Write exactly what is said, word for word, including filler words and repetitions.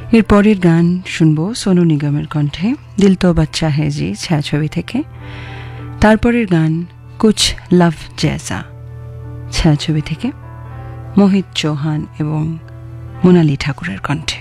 এর পরের গান শুনবো সোনু নিগমের কণ্ঠে, দিল তো বাচ্চা হ্যায় জি ছায়াছবি থেকে। তারপরের গান কুছ লাভ জैसा ছায়াছবি থেকে, মোহিত চৌহান এবং মোনালি ঠাকুরের কণ্ঠে।